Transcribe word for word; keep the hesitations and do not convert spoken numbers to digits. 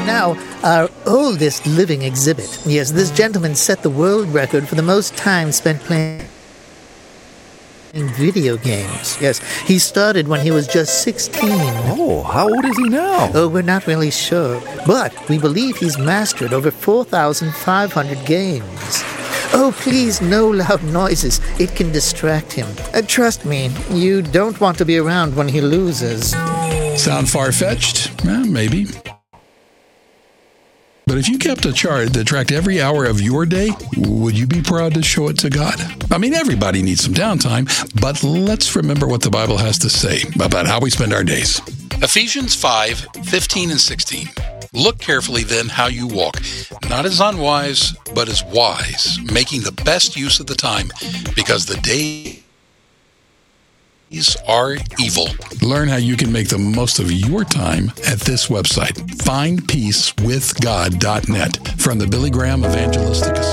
now, our oldest living exhibit. Yes, this gentleman set the world record for the most time spent playing video games. Yes, he started when he was just sixteen. Oh, how old is he now? Oh, we're not really sure, but we believe he's mastered over four thousand five hundred games. Oh, please, no loud noises. It can distract him. Uh, trust me, you don't want to be around when he loses. Sound far-fetched? Eh, maybe. But if you kept a chart that tracked every hour of your day, would you be proud to show it to God? I mean, everybody needs some downtime, but let's remember what the Bible has to say about how we spend our days. Ephesians five, fifteen and sixteen. Look carefully then how you walk, not as unwise, but as wise, making the best use of the time, because the days are evil. Learn how you can make the most of your time at this website, find peace with god dot net, from the Billy Graham Evangelistic